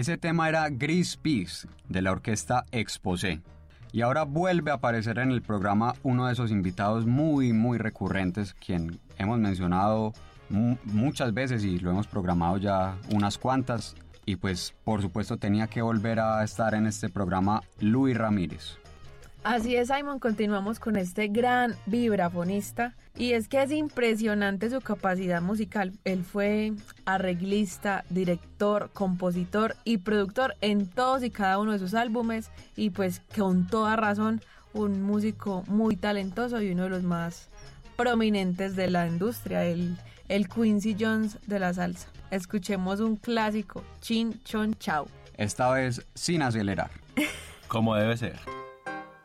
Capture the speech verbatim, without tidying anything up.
Ese tema era Gris Peace, de la orquesta Exposé. Y ahora vuelve a aparecer en el programa uno de esos invitados muy, muy recurrentes, quien hemos mencionado mu- muchas veces y lo hemos programado ya unas cuantas. Y pues, por supuesto, tenía que volver a estar en este programa Luis Ramírez. Así es, Simon, continuamos con este gran vibrafonista y es que es impresionante su capacidad musical. Él fue arreglista, director, compositor y productor en todos y cada uno de sus álbumes y pues con toda razón un músico muy talentoso y uno de los más prominentes de la industria, el, el Quincy Jones de la salsa. Escuchemos un clásico, Chin Chon Chao. Esta vez sin acelerar. Como debe ser.